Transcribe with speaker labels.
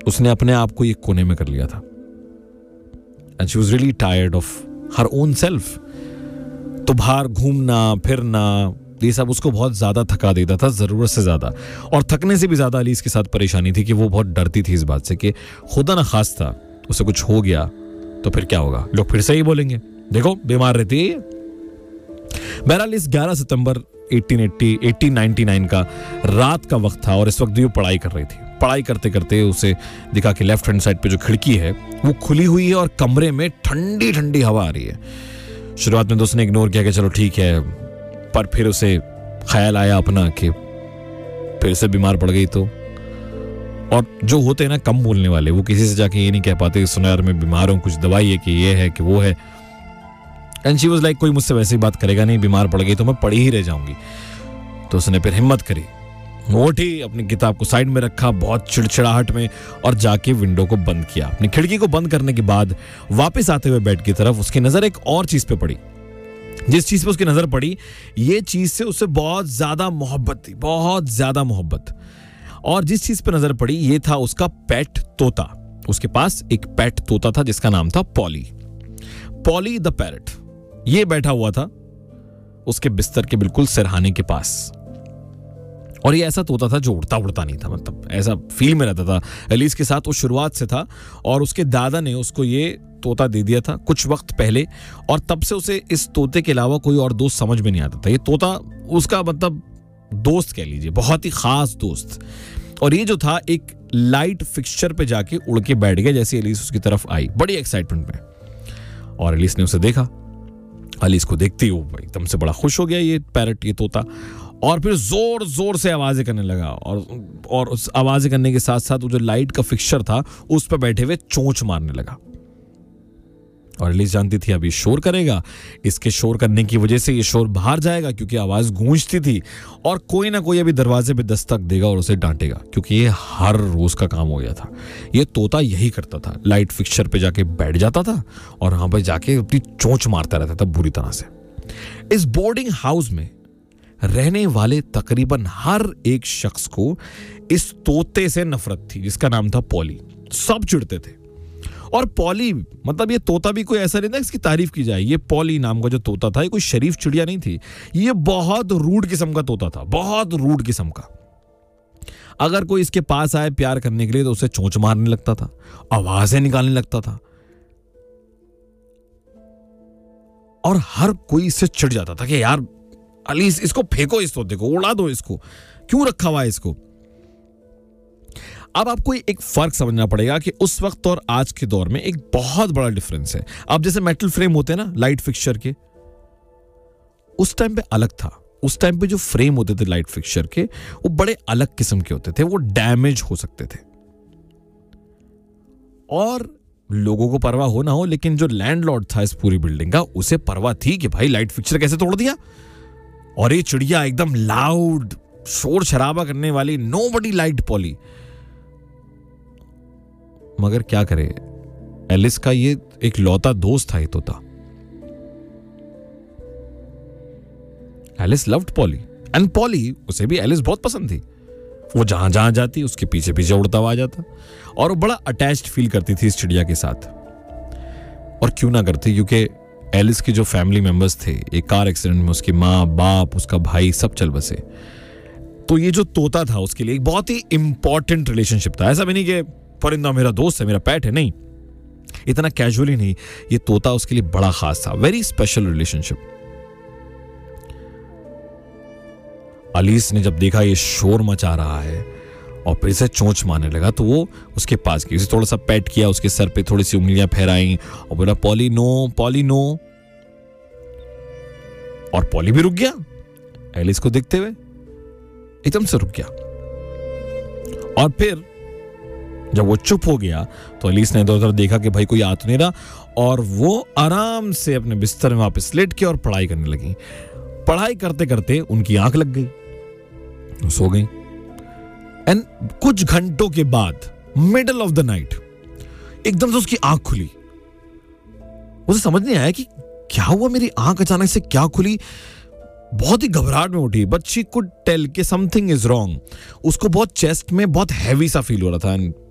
Speaker 1: उसने अपने आप को एक कोने में कर लिया था and she was really tired of her own self. तो बाहर घूमना फिरना ये सब उसको बहुत ज्यादा थका देता था, जरूरत से ज्यादा। और थकने से भी ज्यादा अलीस के साथ परेशानी थी कि वो बहुत डरती थी इस बात से कि खुदा न खास्ता उसे कुछ हो गया तो फिर क्या होगा, लोग फिर से ही बोलेंगे देखो बीमार रहती है। बहरहाल इस 11 सितंबर 1899 का रात का वक्त था और इस वक्त भी वो पढ़ाई कर रही थी। पढ़ाई करते करते उसे दिखा कि लेफ्ट हैंड साइड पे जो खिड़की है वो खुली हुई है और कमरे में ठंडी ठंडी हवा आ रही है। शुरुआत में तो उसने इग्नोर किया कि चलो ठीक है, पर फिर उसे ख्याल आया अपना कि फिर से बीमार पड़ गई तो। और जो होते हैं ना कम बोलने वाले, वो किसी से जाके ये नहीं कह पाते सुनो यार मैं बीमार हूं, कुछ दवाई है कि ये है कि वो है। एंड शी वाज लाइक कोई मुझसे वैसे ही बात करेगा नहीं, बीमार पड़ गई तो मैं पड़ी ही रह जाऊंगी। तो उसने फिर हिम्मत करी, उठी, अपनी किताब को साइड में रखा बहुत चिड़चिड़ाहट में और जाके विंडो को बंद किया। अपनी खिड़की को बंद करने के बाद वापस आते हुए बेड की तरफ उसकी नजर एक और चीज पे पड़ी। जिस चीज पे उसकी नजर पड़ी ये चीज से उसे बहुत ज्यादा मोहब्बत थी, बहुत ज्यादा मोहब्बत। और जिस चीज पे नजर पड़ी ये था उसका पेट तोता। उसके पास एक पेट तोता था जिसका नाम था पॉली। Poly the parrot. ये बैठा हुआ था उसके बिस्तर के बिल्कुल सिरहाने के पास। और ये ऐसा तोता था जो उड़ता उड़ता नहीं था, मतलब ऐसा फील में रहता था एलिस के साथ। वो शुरुआत से था और उसके दादा ने उसको ये तोता दे दिया था कुछ वक्त पहले और तब से उसे इस तोते के अलावा कोई और दोस्त समझ में नहीं आता था। ये तोता उसका मतलब दोस्त कह लीजिए, बहुत ही खास दोस्त। और ये जो था एक लाइट फिक्सचर पे जाके उड़ के बैठ गया जैसे एलिस उसकी तरफ आई बड़ी एक्साइटमेंट में। और एलिस ने उसे देखा। एलिस को देखते ही वो एकदम से बड़ा खुश हो गया ये पैरट, ये तोता। और फिर जोर जोर से आवाजें करने लगा और उस आवाजें करने के साथ साथ वो जो लाइट का फिक्सचर था उस पर बैठे हुए चोंच मारने लगा। और एलिस जानती थी अब ये शोर करेगा, इसके शोर करने की वजह से ये शोर बाहर जाएगा क्योंकि आवाज गूंजती थी और कोई ना कोई अभी दरवाजे पे दस्तक देगा और उसे डांटेगा क्योंकि ये हर रोज का काम हो गया था। ये तोता यही करता था, लाइट फिक्सचर पे जाके बैठ जाता था और वहां पर जाके अपनी चोंच मारता रहता था बुरी तरह से। इस बोर्डिंग हाउस में रहने वाले तकरीबन हर एक शख्स को इस तोते से नफरत थी जिसका नाम था पॉली। सब चिढ़ते थे। और पॉली मतलब ये तोता भी कोई ऐसा नहीं था इसकी तारीफ की जाए। ये पॉली नाम का जो तोता था ये कोई शरीफ चिड़िया नहीं थी, ये बहुत रूड किस्म का तोता था, बहुत रूड किस्म का। अगर कोई इसके पास आए प्यार करने के लिए तो उसे चोंच मारने लगता था, आवाजें निकालने लगता था और हर कोई इससे चिढ़ जाता था कि यार एलिस इसको फेंको, इस तोते को उड़ा दो, इसको क्यों रखा हुआ है इसको। अब आपको एक फर्क समझना पड़ेगा कि उस वक्त और आज के दौर में एक बहुत बड़ा डिफरेंस है। अब जैसे मेटल फ्रेम होते हैं ना लाइट फिक्सचर के, उस टाइम पे अलग था। उस टाइम पे जो फ्रेम होते थे लाइट फिक्सचर के वो बड़े अलग किस्म के होते थे, वो डैमेज हो सकते थे। और लोगों को परवाह हो ना हो लेकिन जो लैंडलॉर्ड था इस पूरी बिल्डिंग का उसे परवाह थी कि भाई लाइट फिक्सचर कैसे तोड़ दिया। और ये चिड़िया एकदम लाउड शोर शराबा करने वाली, नोबडी लाइक्ड पॉली। मगर क्या करे, एलिस का ये एक लौता दोस्त था ये तोता। Alice loved poly and poly उसे भी एलिस बहुत पसंद थी। वो जहां जहां जाती उसके पीछे पीछे उड़ता हुआ आ जाता और वो बड़ा अटैच्ड फील करती थी इस चिड़िया के साथ। और क्यों ना करती, क्योंकि एलिस के जो फैमिली मेंबर्स थे एक कार एक्सीडेंट में उसकी माँ बाप उसका भाई सब चल बसे। तो ये जो तोता था उसके लिए एक बहुत ही इंपॉर्टेंट रिलेशनशिप था। ऐसा भी नहीं कि परिंदा मेरा दोस्त है, मेरा पेट है, नहीं, इतना कैजुअली नहीं। ये तोता उसके लिए बड़ा खास था, वेरी स्पेशल रिलेशनशिप। एलिस ने जब देखा ये शोर मचा रहा है और फिर से चोंच मारने लगा तो वो उसके पास गई, थोड़ा सा पैट किया, उसके सर पे थोड़ी सी उंगलियां फहराई और बोला पॉली नो, पॉली नो। और पॉली भी रुक गया एलिस को देखते हुए, एकदम से रुक गया। और फिर जब वो चुप हो गया तो एलिस ने इधर उधर देखा कि भाई कोई आ तो नहीं रहा और वो आराम से अपने बिस्तर में वापस लेट के और पढ़ाई करने लगी। पढ़ाई करते करते उनकी आंख लग गई, सो गई। एंड कुछ घंटों के बाद मिडल ऑफ द नाइट एकदम से उसकी आंख खुली। उसे समझ नहीं आया कि क्या हुआ, मेरी आंख अचानक से क्या खुली। बहुत ही घबराहट में उठी, बट शी कुड टेल कि समथिंग इज रॉन्ग। उसको बहुत चेस्ट में बहुत हैवी सा फील हो रहा था।